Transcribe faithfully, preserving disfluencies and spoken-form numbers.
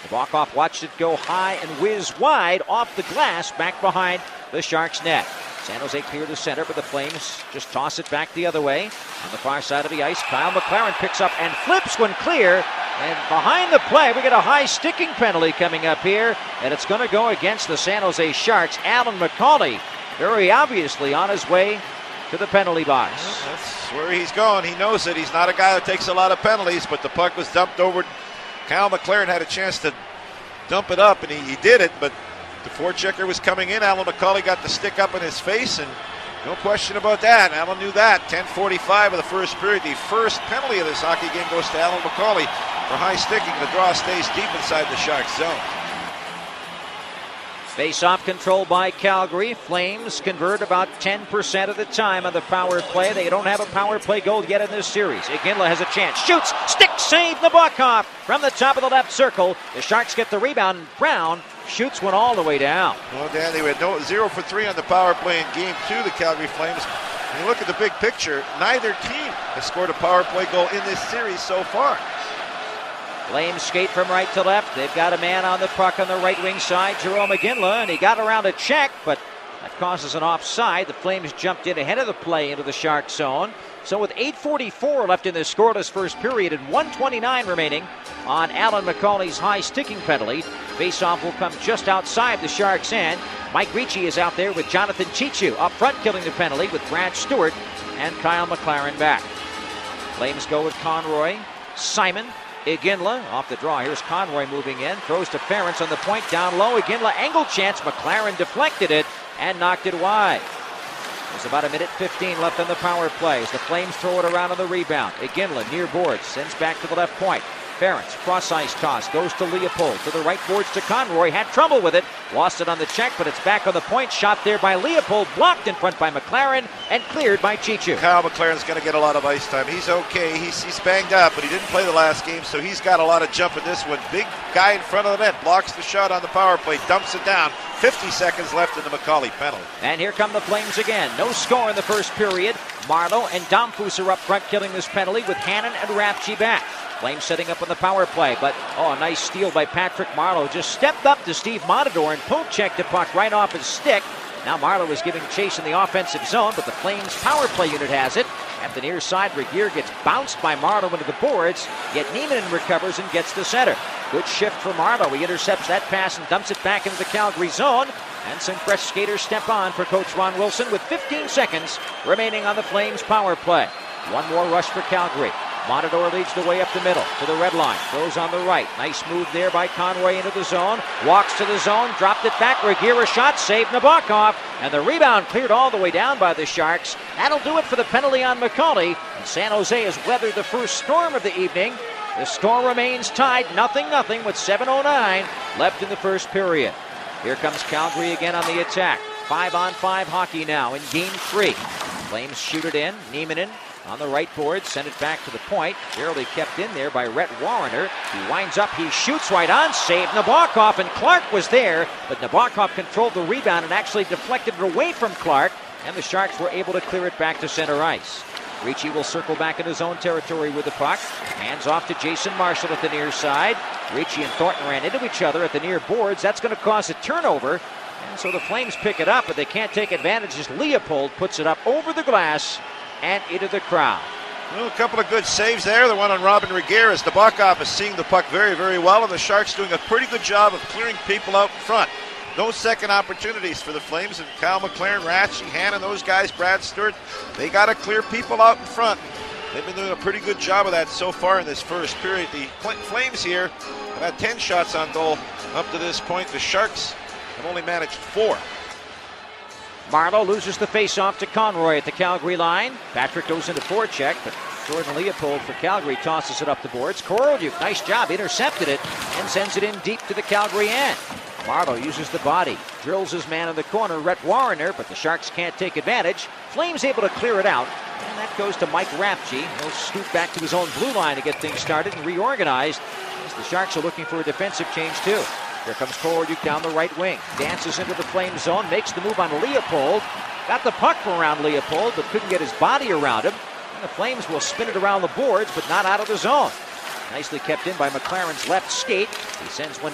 Nabokov watched it go high and whiz wide off the glass back behind the Sharks' net. San Jose clear the center, but the Flames just toss it back the other way. On the far side of the ice, Kyle McLaren picks up and flips one clear. And behind the play, we get a high sticking penalty coming up here, and it's going to go against the San Jose Sharks. Alan McCauley, very obviously on his way to the penalty box. Well, that's where he's going. He knows it. He's not a guy that takes a lot of penalties, but the puck was dumped over. Kyle McLaren had a chance to dump it up, and he, he did it, but the forechecker was coming in. Alan McCauley got the stick up in his face, and no question about that. Alan knew that. ten forty-five of the first period. The first penalty of this hockey game goes to Alan McCauley for high sticking. The draw stays deep inside the Sharks zone. Face-off controlled by Calgary. Flames convert about ten percent of the time on the power play. They don't have a power play goal yet in this series. Iginla has a chance. Shoots. Stick save. Nabokov from the top of the left circle. The Sharks get the rebound. Brown shoots one all the way down. Well, Dan, they went no, zero for three on the power play in game two, the Calgary Flames. When you look at the big picture, neither team has scored a power play goal in this series so far. Flames skate from right to left. They've got a man on the puck on the right wing side, Jarome Iginla, and he got around a check, but that causes an offside. The Flames jumped in ahead of the play into the Shark zone. So with eight forty-four left in this scoreless first period and one twenty-nine remaining on Alan McCauley's high sticking penalty, faceoff will come just outside the Sharks' end. Mike Ricci is out there with Jonathan Chichu up front killing the penalty with Brad Stewart and Kyle McLaren back. Flames go with Conroy, Simon, Iginla off the draw. Here's Conroy moving in, throws to Ference on the point down low. Iginla angle chance. McLaren deflected it and knocked it wide. There's about a minute fifteen left on the power play as the Flames throw it around on the rebound. Iginla near boards, sends back to the left point. Ference, cross ice toss, goes to Leopold. To the right boards to Conroy, had trouble with it. Lost it on the check, but it's back on the point. Shot there by Leopold, blocked in front by McLaren, and cleared by Chichu. Kyle McLaren's going to get a lot of ice time. He's okay. He's, he's banged up, but he didn't play the last game, so he's got a lot of jump in this one. Big guy in front of the net, blocks the shot on the power play, dumps it down. fifty seconds left in the McCauley penalty. And here come the Flames again. No score in the first period. Marleau and Domfus are up front killing this penalty with Hannon and Rapchi back. Flames setting up on the power play, but oh, a nice steal by Patrick Marleau. Just stepped up to Steve Montador and poke checked the puck right off his stick. Now Marleau is giving chase in the offensive zone, but the Flames power play unit has it. At the near side, Regeer gets bounced by Marleau into the boards, yet Nieminen recovers and gets to center. Good shift for Marleau. He intercepts that pass and dumps it back into the Calgary zone. And some fresh skaters step on for Coach Ron Wilson with fifteen seconds remaining on the Flames power play. One more rush for Calgary. Montador leads the way up the middle to the red line. Throws on the right. Nice move there by Conroy into the zone. Walks to the zone. Dropped it back. Regeer a shot. Saved Nabokov. And the rebound cleared all the way down by the Sharks. That'll do it for the penalty on McCauley. And San Jose has weathered the first storm of the evening. The score remains tied. Nothing, nothing with seven oh nine left in the first period. Here comes Calgary again on the attack. Five on five hockey now in game three. Flames shoot it in. Nieminen on the right board, send it back to the point. Barely kept in there by Rhett Warrener. He winds up, he shoots right on, saved Nabokov, and Clark was there, but Nabokov controlled the rebound and actually deflected it away from Clark, and the Sharks were able to clear it back to center ice. Ricci will circle back in his own territory with the puck. Hands off to Jason Marshall at the near side. Ricci and Thornton ran into each other at the near boards. That's going to cause a turnover. And so the Flames pick it up, but they can't take advantage as Leopold puts it up over the glass and into the crowd. Well, a couple of good saves there. The one on Robin Regeer as Nabokov is seeing the puck very, very well, and the Sharks doing a pretty good job of clearing people out in front. No second opportunities for the Flames, and Kyle McLaren, Ratchie, Hannon, those guys, Brad Stewart, they got to clear people out in front. They've been doing a pretty good job of that so far in this first period. The Flames here have had ten shots on goal up to this point. The Sharks have only managed four. Marleau loses the face-off to Conroy at the Calgary line. Patrick goes into forecheck, but Jordan Leopold for Calgary tosses it up the boards. Korolyuk, nice job, intercepted it and sends it in deep to the Calgary end. Marleau uses the body, drills his man in the corner, Rhett Warrener, but the Sharks can't take advantage. Flames able to clear it out, and that goes to Mike Rapchi. He'll scoot back to his own blue line to get things started and reorganized, as the Sharks are looking for a defensive change too. Here comes Korolyuk down the right wing. Dances into the Flame zone. Makes the move on Leopold. Got the puck from around Leopold, but couldn't get his body around him. And the Flames will spin it around the boards, but not out of the zone. Nicely kept in by McLaren's left skate. He sends one